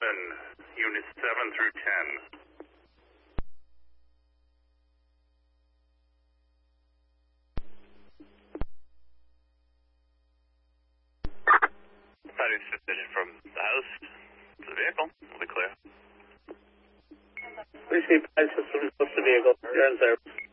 units 7 through 10. Status vision from the house to the vehicle. We'll be clear. Receive 5 systems, close to vehicle. You're in service.